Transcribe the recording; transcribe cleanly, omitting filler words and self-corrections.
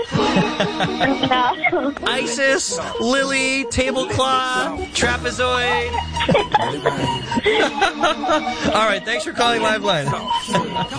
No. ISIS, Lily, tablecloth, trapezoid. All right, thanks for calling Liveline.